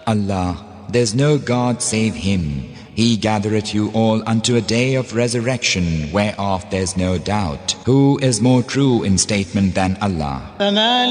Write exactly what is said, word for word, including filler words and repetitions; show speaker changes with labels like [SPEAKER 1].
[SPEAKER 1] Allah, there's no God save Him. He gathereth you all unto a day of resurrection, whereof there's no doubt. Who is more true in statement than Allah?